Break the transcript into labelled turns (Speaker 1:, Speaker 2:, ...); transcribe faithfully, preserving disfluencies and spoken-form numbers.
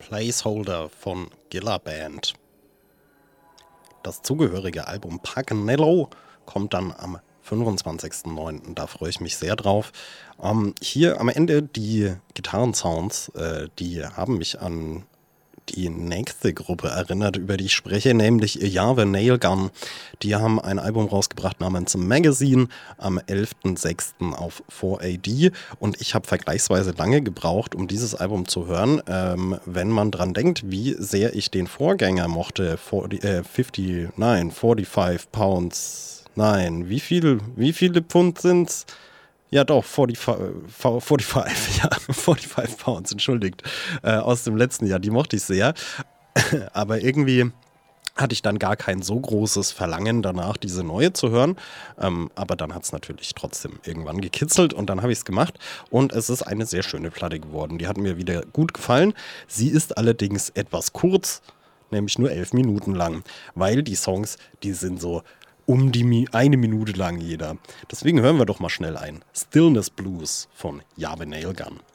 Speaker 1: Placeholder von Gilla Band. Das zugehörige Album Paganello kommt dann am fünfundzwanzigsten neunten Da freue ich mich sehr drauf. Ähm, hier am Ende die Gitarrensounds, äh, die haben mich an die nächste Gruppe erinnert, über die ich spreche, nämlich Jahwe Nailgun. Die haben ein Album rausgebracht namens Magazine am elften sechsten auf vier A D und ich habe vergleichsweise lange gebraucht, um dieses Album zu hören, ähm, wenn man dran denkt, wie sehr ich den Vorgänger mochte, vierzig, äh, fünfzig, nein, forty-five Pounds, nein, wie viel, wie viele Pfund sind's? Ja doch, fünfundvierzig, fünfundvierzig, ja, fünfundvierzig Pounds, entschuldigt, äh, aus dem letzten Jahr, die mochte ich sehr, aber irgendwie hatte ich dann gar kein so großes Verlangen danach, diese neue zu hören, ähm, aber dann hat es natürlich trotzdem irgendwann gekitzelt und dann habe ich es gemacht und es ist eine sehr schöne Platte geworden, die hat mir wieder gut gefallen, sie ist allerdings etwas kurz, nämlich nur elf Minuten lang, weil die Songs, die sind so um die Mi- eine Minute lang jeder. Deswegen hören wir doch mal schnell ein. Stillness Blues von Jahwe Nailgun.